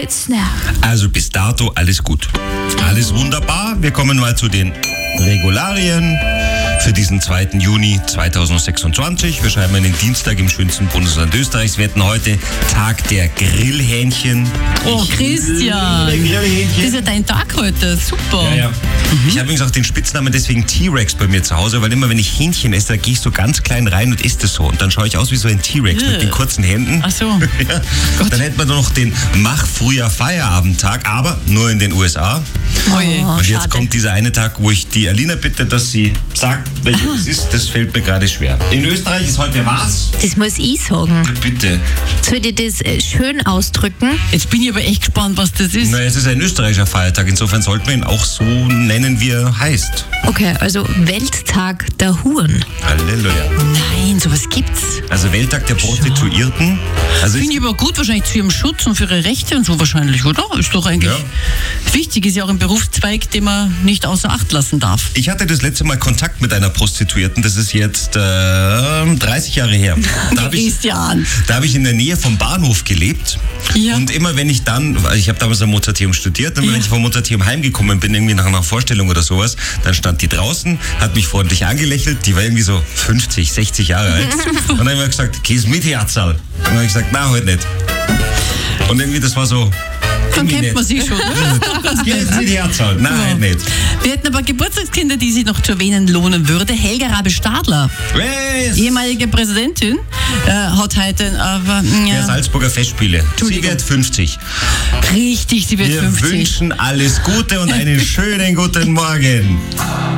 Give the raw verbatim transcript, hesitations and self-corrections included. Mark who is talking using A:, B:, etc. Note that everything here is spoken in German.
A: geht's denn?
B: Also bis dato alles gut. Alles wunderbar. Wir kommen mal zu den Regularien für diesen zweiten Juni zweitausendsechsundzwanzig. Wir schreiben einen Dienstag im schönsten Bundesland Österreichs. Wir hatten heute Tag der Grillhähnchen.
A: Oh, Christian.
B: Grillhähnchen.
A: Das ist ja dein Tag heute. Super.
B: Ja, ja. Mhm. Ich habe übrigens auch den Spitznamen deswegen T-Rex bei mir zu Hause, weil immer wenn ich Hähnchen esse, da gehe ich so ganz klein rein und esse das so. Und dann schaue ich aus wie so ein T-Rex
A: Ja.
B: mit den kurzen Händen.
A: Ach so.
B: Ja. Dann hätten wir noch den Mach-Früher-Feierabendtag, aber nur in den U S A.
A: Oh je.
B: Und jetzt
A: Schade.
B: kommt dieser eine Tag, wo ich die Alina bitte, dass sie sagt, welcher es ist. Das fällt mir gerade schwer. In Österreich ist heute was?
C: Das muss ich sagen.
B: Bitte.
C: Soll ich das äh, schön ausdrücken?
A: Jetzt bin ich aber echt gespannt, was das ist.
B: Na, es ist ein österreichischer Feiertag. Insofern sollten wir ihn auch so nennen, wie er heißt.
C: Okay, also Welttag der Huren.
B: Halleluja.
A: Nein, sowas gibt's.
B: Also Welttag der Prostituierten. Also
A: Finde ich aber gut, wahrscheinlich zu ihrem Schutz und für ihre Rechte und so wahrscheinlich, oder? Ist doch eigentlich
B: Ja.
A: wichtig. Ist ja auch ein Berufszweig, den man nicht außer Acht lassen darf.
B: ich hatte das letzte Mal Kontakt mit einer Prostituierten. Das ist jetzt äh, dreißig Jahre her. Da habe ich,
A: Christian.
B: da hab ich in der Nähe vom Bahnhof gelebt.
A: Ja.
B: Und immer wenn ich dann, also ich habe damals am Mozarteum studiert, und
A: Ja.
B: wenn ich vom Mozarteum heimgekommen bin, irgendwie nach einer Vorstellung oder sowas, dann stand die draußen, hat mich freundlich angelächelt, die war irgendwie so fünfzig, sechzig Jahre alt. Und dann habe ich gesagt, gehst mit, Herzl? Und dann habe ich gesagt, nein, heute nicht. Und irgendwie, das war so...
A: Dann
B: irgendwie
A: kennt man
B: nett.
A: sie schon. Ne?
B: Gehst mit, Herzl? Nein,
A: Ja.
B: heute nicht.
A: Wir hätten aber Geburtstagskinder, die sich noch zu erwähnen lohnen würde. Helga Rabe-Stadler,
B: Yes.
A: ehemalige Präsidentin, äh, hat heute aber
B: Der
A: ja,
B: Salzburger Festspiele. Sie
A: Entschuldigung.
B: wird fünfzig.
A: richtig, sie wird
B: Wir
A: fünfzig.
B: wünschen alles Gute und einen schönen guten Morgen.